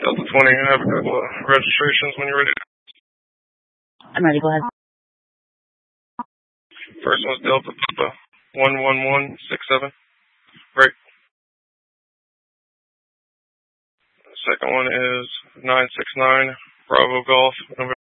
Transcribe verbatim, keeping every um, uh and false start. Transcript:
Delta twenty, I have a couple of registrations when you're ready. I'm ready, go ahead. First one's Delta Papa one one one six seven. Break. The second one is nine six nine Bravo Golf November.